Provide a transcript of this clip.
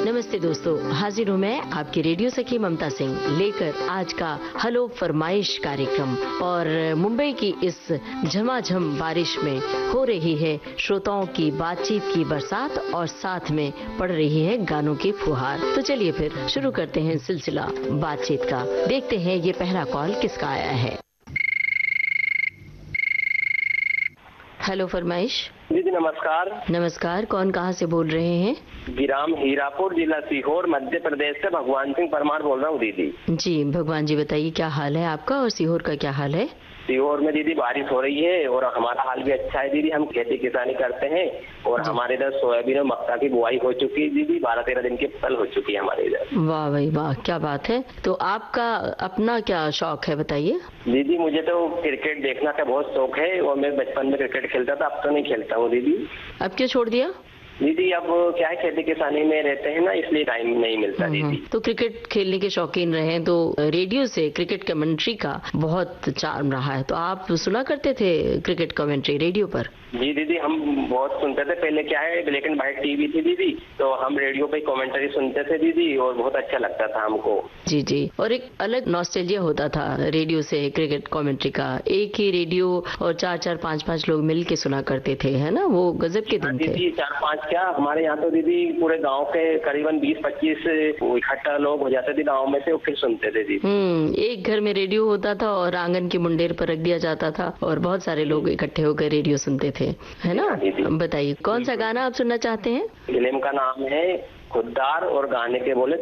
नमस्ते दोस्तों, हाजिर हूँ मैं आपकी रेडियो सखी ममता सिंह लेकर आज का हेलो फरमाइश कार्यक्रम। और मुंबई की इस झमाझम बारिश में हो रही है श्रोताओं की बातचीत की बरसात और साथ में पड़ रही है गानों की फुहार। तो चलिए फिर शुरू करते हैं सिलसिला बातचीत का। देखते हैं ये पहला कॉल किसका आया है। हेलो फरमाइश। दीदी नमस्कार। नमस्कार, कौन कहाँ से बोल रहे हैं? विराम हीरापुर, जिला सीहोर, मध्य प्रदेश से भगवान सिंह परमार बोल रहा हूँ दीदी। जी भगवान जी, बताइए क्या हाल है आपका और सीहोर का क्या हाल है? सीहोर में दीदी बारिश हो रही है और हमारा हाल भी अच्छा है दीदी। हम खेती किसानी करते हैं और हमारे इधर सोयाबीन और मक्का की बुआई हो चुकी है दीदी। 12-13 दिन की फसल हो चुकी है हमारे इधर। वाह भाई वाह, क्या बात है। तो आपका अपना क्या शौक है बताइए? दीदी मुझे तो क्रिकेट देखना का बहुत शौक है और मैं बचपन में क्रिकेट खेलता था, अब तो नहीं खेलता हूँ दीदी। अब क्यों छोड़ दिया? दीदी अब क्या है, खेती किसानी में रहते हैं ना, इसलिए टाइम नहीं मिलता दीदी। तो क्रिकेट खेलने के शौकीन रहे तो रेडियो से क्रिकेट कमेंट्री का बहुत चार्म रहा है। तो आप सुना करते थे क्रिकेट कमेंट्री रेडियो पर? जी दीदी, हम बहुत सुनते थे। पहले क्या है, ब्लैक एंड व्हाइट टीवी थी दीदी, तो हम रेडियो पे कमेंट्री सुनते थे दीदी और बहुत अच्छा लगता था हमको। जी जी, और एक अलग नॉस्टैल्जिया होता था रेडियो से क्रिकेट कमेंट्री का। एक ही रेडियो और 4-4, 5-5 लोग मिल के सुना करते थे, है ना? वो गजब के दिन थे। दीदी 4-5 क्या, हमारे यहाँ तो दीदी पूरे गांव के करीबन 20-25 इकट्ठा लोग हो जाते थे गांव में से, फिर सुनते थे दीदी। एक घर में रेडियो होता था और आंगन की मुंडेर पर रख दिया जाता था और बहुत सारे लोग इकट्ठे होकर रेडियो सुनते थे, है ना? बताइए कौन सा गाना आप सुनना चाहते हैं? फिल्म का नाम है खुद्दार और गाने के बोले